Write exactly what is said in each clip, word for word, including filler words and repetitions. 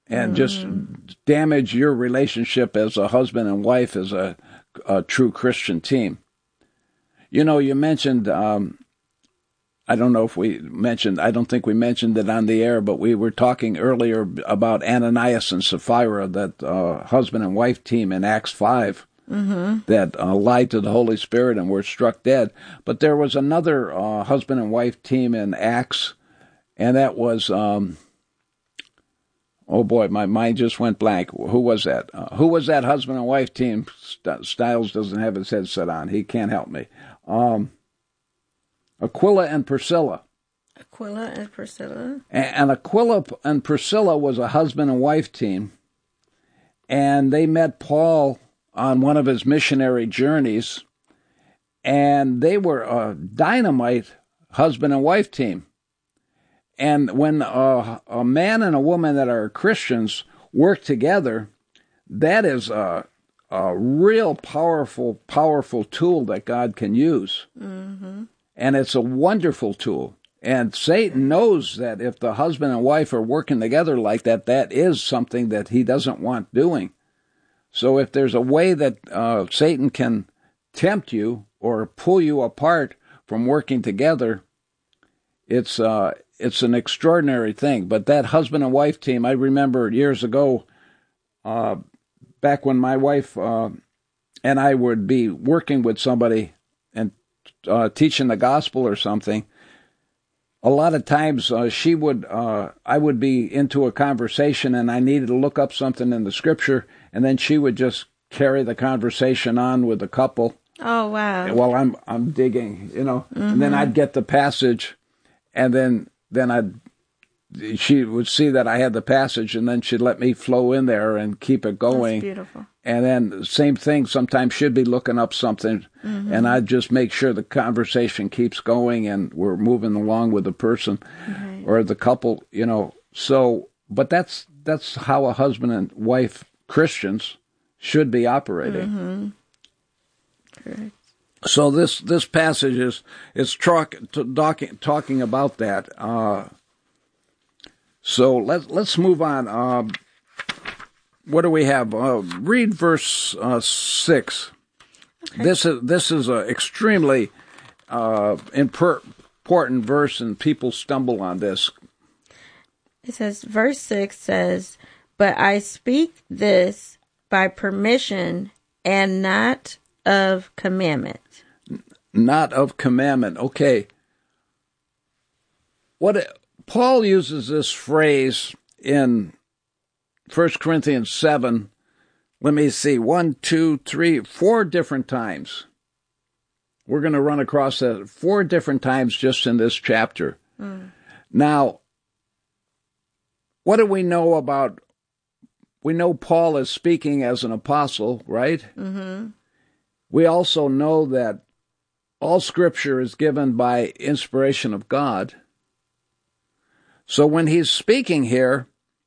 and mm. just damage your relationship as a husband and wife as a, a true Christian team. You know, you mentioned, um, I don't know if we mentioned, I don't think we mentioned it on the air, but we were talking earlier about Ananias and Sapphira, that uh, husband and wife team in Acts five. Mm-hmm. That uh, lied to the Holy Spirit and were struck dead. But there was another uh, husband and wife team in Acts, and that was, um, oh boy, my mind just went blank. Who was that? Uh, who was that husband and wife team? St- Styles doesn't have his headset on. He can't help me. Um, Aquila and Priscilla. Aquila and Priscilla. And, and Aquila and Priscilla was a husband and wife team, and they met Paul on one of his missionary journeys, and they were a dynamite husband and wife team. And when a, a man and a woman that are Christians work together, that is a, a real powerful, powerful tool that God can use. Mm-hmm. And it's a wonderful tool. And Satan knows that if the husband and wife are working together like that, that is something that he doesn't want doing. So if there's a way that uh, Satan can tempt you or pull you apart from working together, it's uh, it's an extraordinary thing. But that husband and wife team, I remember years ago, uh, back when my wife uh, and I would be working with somebody and uh, teaching the gospel or something, a lot of times uh, she would, uh, I would be into a conversation and I needed to look up something in the scripture, and then she would just carry the conversation on with the couple. Oh, wow. While I'm I'm digging, you know, mm-hmm. and then I'd get the passage, and then then I'd she would see that I had the passage, and then she'd let me flow in there and keep it going. That's beautiful. And then same thing, sometimes she'd be looking up something, mm-hmm. and I'd just make sure the conversation keeps going and we're moving along with the person right. or the couple, you know. So, but that's that's how a husband and wife, Christians, should be operating. Mm-hmm. Correct. So this this passage is is talk, talking talking about that. Uh, so let's let's move on. Uh, what do we have? Uh, read verse uh, six. Okay. This is this is an extremely uh, important verse, and people stumble on this. It says, verse six says, "But I speak this by permission and not of commandment." Not of commandment. Okay. What Paul uses this phrase in First Corinthians seven, let me see, one, two, three, four different times. We're going to run across that four different times just in this chapter. Mm. Now, what do we know about, we know Paul is speaking as an apostle, right? Mm-hmm. We also know that all Scripture is given by inspiration of God. So when he's speaking here,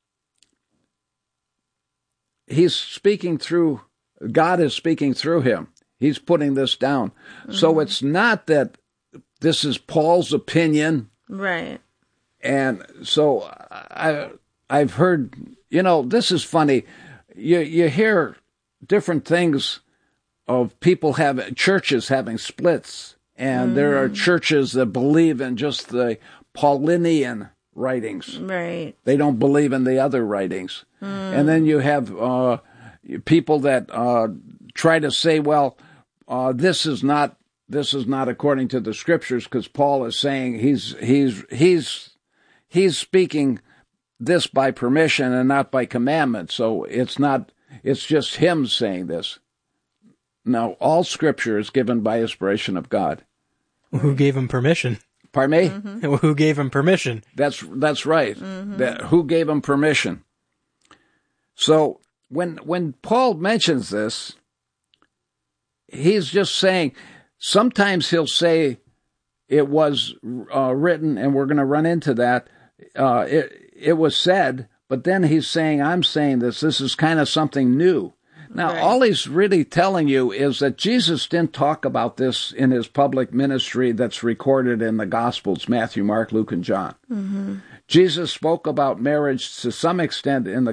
he's speaking through, God is speaking through him. He's putting this down. Mm-hmm. So it's not that this is Paul's opinion. Right. And so I, I've heard, you know, this is funny. You, you hear different things of people having, churches having splits. And mm. there are churches that believe in just the Paulinian writings. Right. They don't believe in the other writings. Mm. And then you have uh, people that uh, try to say, well, uh, this is not this is not according to the Scriptures, because Paul is saying he's he's he's he's speaking this by permission and not by commandment. So it's not it's just him saying this. Now, all Scripture is given by inspiration of God. Who gave him permission? Pardon me? Mm-hmm. Who gave him permission? That's that's right. Mm-hmm. That, who gave him permission? So when when Paul mentions this, he's just saying, sometimes he'll say it was uh, written, and we're going to run into that. Uh, it it was said, but then he's saying, I'm saying this. This is kind of something new. Now, right. all he's really telling you is that Jesus didn't talk about this in his public ministry that's recorded in the Gospels, Matthew, Mark, Luke, and John. Mm-hmm. Jesus spoke about marriage to some extent in the